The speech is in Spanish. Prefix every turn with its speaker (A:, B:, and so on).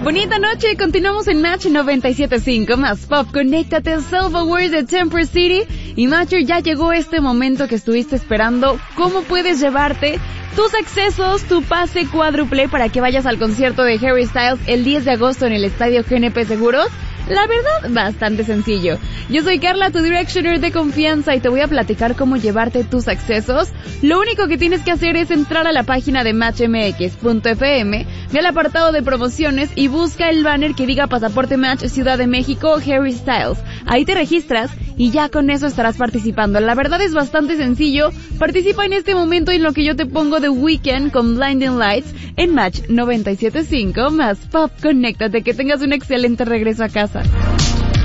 A: Bonita noche, continuamos en Match 97.5, más pop, conéctate, Self-Aware de Temper City. Y Matcher, ya llegó este momento que estuviste esperando. ¿Cómo puedes llevarte tus accesos, tu pase cuádruple para que vayas al concierto de Harry Styles el 10 de agosto en el Estadio GNP Seguros? La verdad, bastante sencillo. Yo soy Carla, tu Directioner de confianza, y te voy a platicar cómo llevarte tus accesos. Lo único que tienes que hacer es entrar a la página de matchmx.fm, ve al apartado de promociones y busca el banner que diga Pasaporte Match Ciudad de México Harry Styles. Ahí te registras y ya con eso estarás participando. La verdad es bastante sencillo. Participa en este momento en lo que yo te pongo de Weekend con Blinding Lights en Match 97.5 más pop. Conéctate, que tengas un excelente regreso a casa.